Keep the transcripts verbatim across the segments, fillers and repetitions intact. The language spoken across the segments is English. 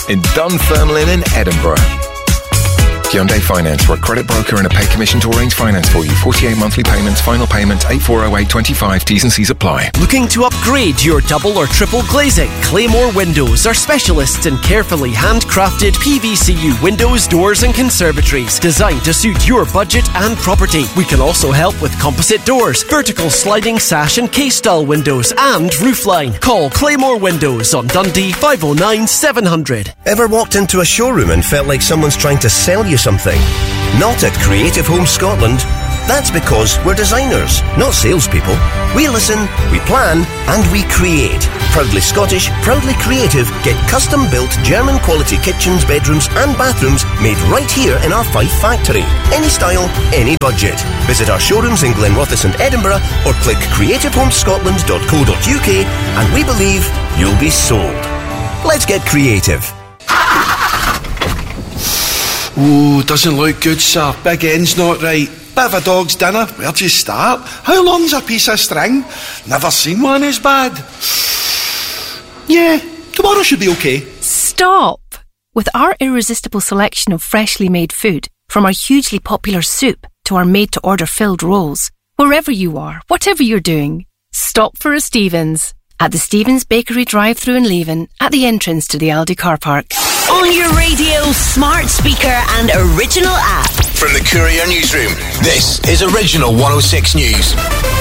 in Dunfermline in Edinburgh. Hyundai Finance, we're a credit broker and a pay commission to arrange finance for you. forty-eight monthly payments, final payment eight four oh eight twenty-five. T's and C's apply. Looking to upgrade your double or triple glazing? Claymore Windows are specialists in carefully handcrafted P V C U windows, doors and conservatories designed to suit your budget and property. We can also help with composite doors, vertical sliding sash and case style windows and roofline. Call Claymore Windows on Dundee five oh nine seven hundred. Ever walked into a showroom and felt like someone's trying to sell you something? Not at Creative Homes Scotland. That's because we're designers, not salespeople. We listen, we plan, and we create. Proudly Scottish, proudly creative. Get custom-built German-quality kitchens, bedrooms, and bathrooms made right here in our Fife factory. Any style, any budget. Visit our showrooms in Glenrothes and Edinburgh, or click creative homes scotland dot co dot uk, and we believe you'll be sold. Let's get creative. Ooh, doesn't look good, sir. Big end's not right. Bit of a dog's dinner. Where do you start? How long's a piece of string? Never seen one as bad. Yeah, tomorrow should be okay. Stop! With our irresistible selection of freshly made food, from our hugely popular soup to our made-to-order filled rolls, wherever you are, whatever you're doing, stop for a Stevens. At the Stevens Bakery drive-thru in Leven, at the entrance to the Aldi car park. On your radio, smart speaker and original app. From the Courier Newsroom, this is Original one oh six News.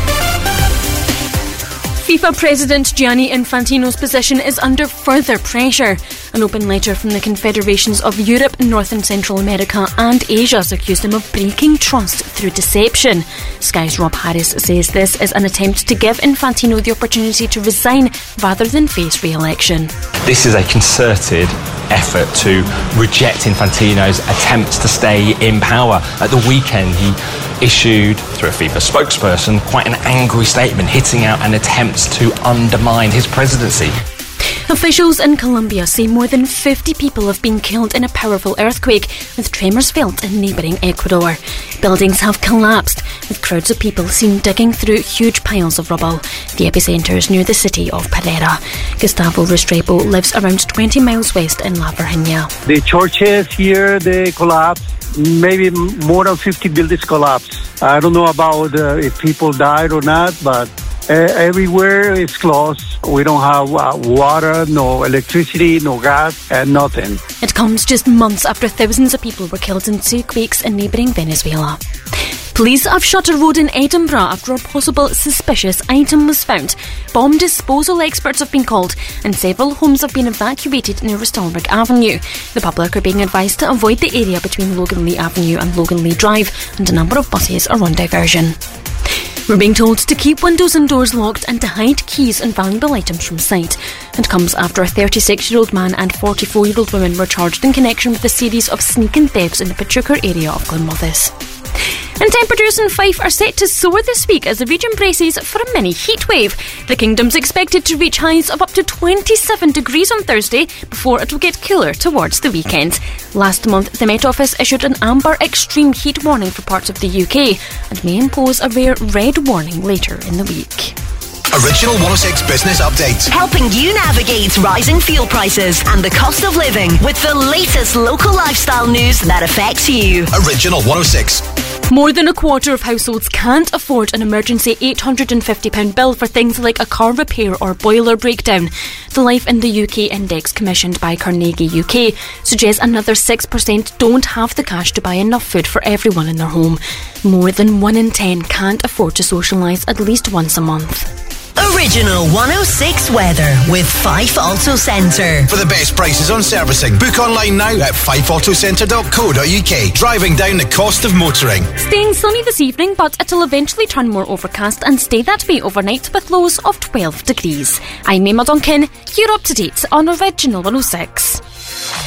FIFA President Gianni Infantino's position is under further pressure. An open letter from the Confederations of Europe, North and Central America and Asia has accused him of breaking trust through deception. Sky's Rob Harris says this is an attempt to give Infantino the opportunity to resign rather than face re-election. This is a concerted effort to reject Infantino's attempts to stay in power. At the weekend, he issued, through a FIFA spokesperson, quite an angry statement hitting out an attempt to undermine his presidency. Officials in Colombia say more than fifty people have been killed in a powerful earthquake, with tremors felt in neighbouring Ecuador. Buildings have collapsed, with crowds of people seen digging through huge piles of rubble. The epicentre is near the city of Pereira. Gustavo Restrepo lives around twenty miles west in La Virginia. The churches here, they collapsed. Maybe more than fifty buildings collapsed. I don't know about uh, if people died or not, but uh, everywhere is closed. We don't have uh, water, no electricity, no gas, and nothing. It comes just months after thousands of people were killed in two quakes in neighbouring Venezuela. Police have shut a road in Edinburgh after a possible suspicious item was found. Bomb disposal experts have been called, and several homes have been evacuated near Restalrick Avenue. The public are being advised to avoid the area between Logan Lee Avenue and Logan Lee Drive, and a number of buses are on diversion. We're being told to keep windows and doors locked and to hide keys and valuable items from sight. It comes after a thirty-six-year-old man and forty-four-year-old woman were charged in connection with a series of sneaking thefts in the Pitchooker area of Glenrothes. And temperatures in Fife are set to soar this week as the region braces for a mini heatwave. The kingdom's expected to reach highs of up to twenty-seven degrees on Thursday before it will get cooler towards the weekend. Last month, the Met Office issued an amber extreme heat warning for parts of the U K and may impose a rare red warning later in the week. Original one oh six Business Update. Helping you navigate rising fuel prices and the cost of living with the latest local lifestyle news that affects you. Original one oh six. More than a quarter of households can't afford an emergency eight hundred fifty pounds bill for things like a car repair or boiler breakdown. The Life in the U K Index, commissioned by Carnegie U K, suggests another six percent don't have the cash to buy enough food for everyone in their home. More than one in ten can't afford to socialise at least once a month. Original one oh six weather with Fife Auto Centre. For the best prices on servicing, book online now at fife auto centre dot co dot uk. Driving down the cost of motoring. Staying sunny this evening, but it'll eventually turn more overcast and stay that way overnight with lows of twelve degrees. I'm Emma Duncan. You're up to date on Original one oh six.